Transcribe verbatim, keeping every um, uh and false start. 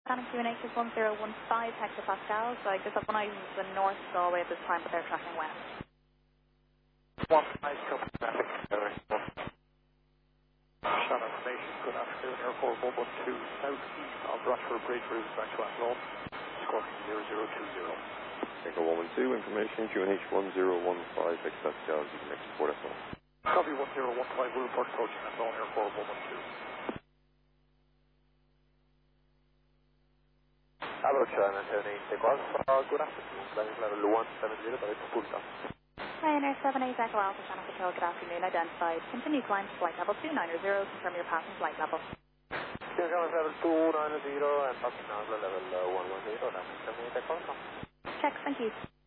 Panic Q N H is one zero one five hectopascals, so I guess up one item to the north Galway at this time, but they're tracking west. One five copy traffic. Shannon Station, good afternoon, Airport one one two southeast of Rochford Bridge, route back to Athlone, Scorpion zero zero two zero. Echo one one two, information Q N H one zero one five hectopascals, you can export Athlone. Copy one zero one five, we'll report approaching Athlone, Airport one one two. Hello, China, Tony. Take off. Uh, good afternoon. Flight level one seven zero, but it's full down. Ryanair seven eight Echo Alpha Channel Control, good afternoon. Identified. Continue climb to flight level two nine zero. Confirm your passing flight level. China level two nine zero and passing level uh, one one zero. That's seven eight Echo Alpha. Check, thank you.